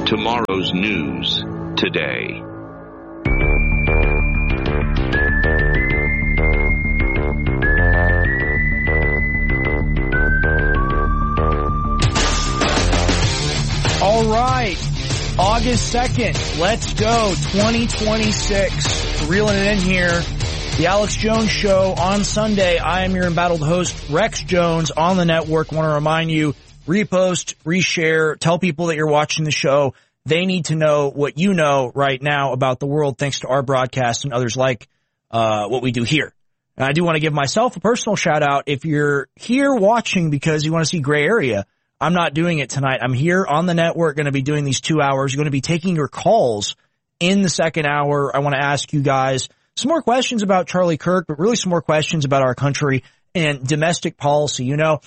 Tomorrow's news today. All right, August 2nd, let's go, 2026, reeling it in here. The Alex Jones Show on Sunday. I am your embattled host, Rex Jones, on the network. Want to remind you, repost, reshare, tell people that you're watching the show. They need to know what you know right now about the world, thanks to our broadcast and others like what we do here. And I do want to give myself a personal shout out. If you're here watching because you want to see Gray Area, I'm not doing it tonight. I'm here on the network, going to be doing these 2 hours. Going to be taking your calls in the second hour. I want to ask you guys some more questions about Charlie Kirk, but really some more questions about our country and domestic policy. You know,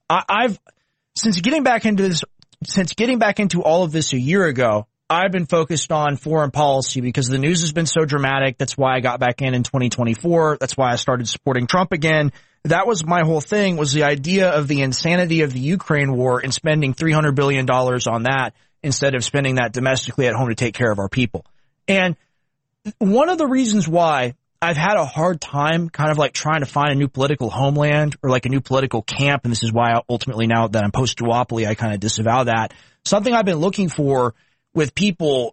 since getting back into all of this a year ago, I've been focused on foreign policy because the news has been so dramatic. That's why I got back in 2024. That's why I started supporting Trump again. That was my whole thing, was the idea of the insanity of the Ukraine war and spending $300 billion on that instead of spending that domestically at home to take care of our people. And one of the reasons why I've had a hard time kind of like trying to find a new political homeland or like a new political camp, and this is why ultimately now that I'm post-duopoly, I kind of disavow that. Something I've been looking for with people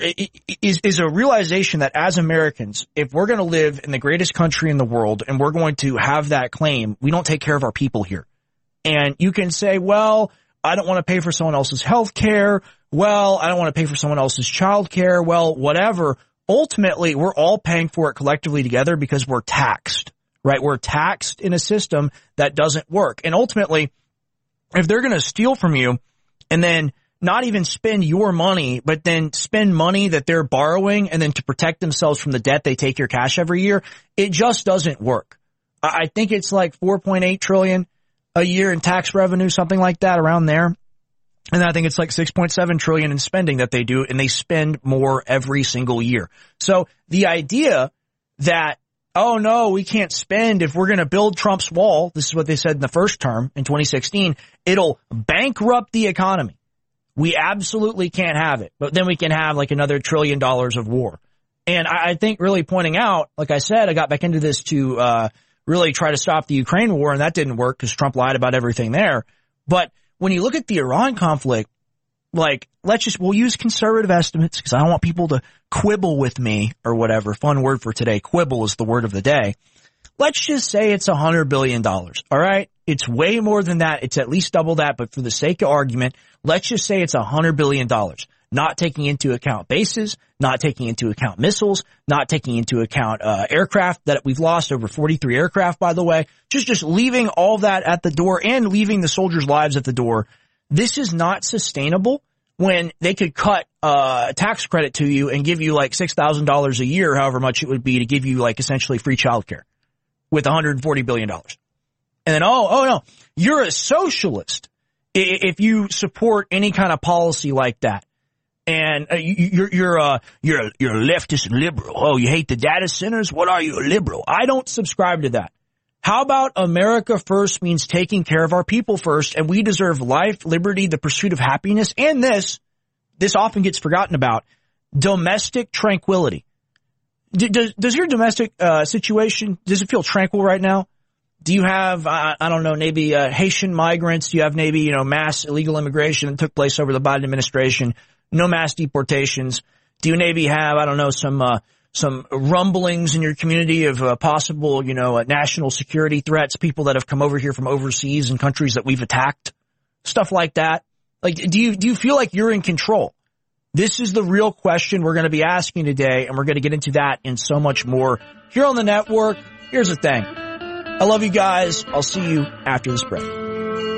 is a realization that as Americans, if we're going to live in the greatest country in the world and we're going to have that claim, we don't take care of our people here. And you can say, well, I don't want to pay for someone else's health care. Well, I don't want to pay for someone else's child care. Well, whatever. Ultimately, we're all paying for it collectively together because we're taxed, right? We're taxed in a system that doesn't work. And ultimately, if they're going to steal from you and then not even spend your money, but then spend money that they're borrowing and then to protect themselves from the debt, they take your cash every year, it just doesn't work. I think it's like 4.8 trillion a year in tax revenue, something like that, around there. And I think it's like 6.7 trillion in spending that they do, and they spend more every single year. So the idea that, oh no, we can't spend if we're going to build Trump's wall, this is what they said in the first term in 2016, it'll bankrupt the economy. We absolutely can't have it, but then we can have like another $1 trillion of war. And I think really pointing out, like I said, I got back into this to really try to stop the Ukraine war, and that didn't work because Trump lied about everything there. But when you look at the Iran conflict, like, we'll use conservative estimates because I don't want people to quibble with me or whatever. Fun word for today. Quibble is the word of the day. Let's just say it's $100 billion. All right. It's way more than that. It's at least double that. But for the sake of argument, let's just say it's $100 billion, not taking into account bases, not taking into account missiles, not taking into account aircraft that we've lost, over 43 aircraft, by the way, just leaving all that at the door and leaving the soldiers' lives at the door. This is not sustainable when they could cut tax credit to you and give you like $6,000 a year, however much it would be, to give you like essentially free childcare with $140 billion. And then, oh no, you're a socialist if you support any kind of policy like that. And you're a leftist and liberal. Oh, you hate the data centers? What are you, a liberal? I don't subscribe to that. How about America first means taking care of our people first, and we deserve life, liberty, the pursuit of happiness, and this often gets forgotten about, domestic tranquility. Does your domestic situation, does it feel tranquil right now? Do you have, I don't know, maybe Haitian migrants? Do you have maybe, mass illegal immigration that took place over the Biden administration? No mass deportations? Do you maybe have, I don't know, some rumblings in your community of possible, national security threats, people that have come over here from overseas and countries that we've attacked, stuff like that? Like, do you feel like you're in control? This is the real question we're going to be asking today, and we're going to get into that and so much more here on the network. Here's the thing. I love you guys. I'll see you after this break.